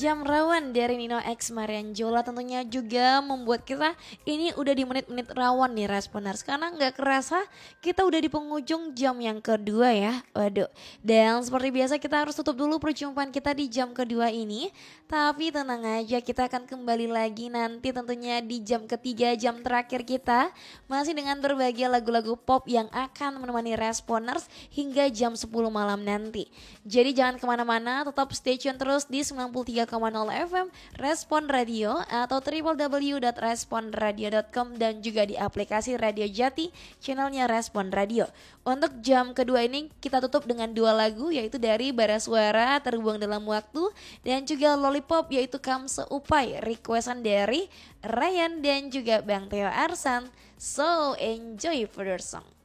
Jam Rawan dari Nino X Marianjola tentunya juga membuat kita ini udah di menit-menit rawan nih Responers. Karena nggak kerasa kita udah di penghujung jam yang kedua ya. Waduh. Dan seperti biasa kita harus tutup dulu perjumpaan kita di jam kedua ini. Tapi tenang aja, kita akan kembali lagi nanti tentunya di jam ketiga, jam terakhir kita. Masih dengan berbagai lagu-lagu pop yang akan menemani Responers hingga jam 10 malam nanti. Jadi jangan kemana-mana, tetap stay tune terus di 93,0 FM Respon Radio atau www.responradio.com dan juga di aplikasi Radio Jati channelnya Respon Radio. Untuk jam kedua ini kita tutup dengan dua lagu yaitu dari Bara Suara Terbuang Dalam Waktu dan juga Lollipop yaitu Kam Seupai requestan dari Ryan dan juga Bang Theo Arsan. So enjoy further song.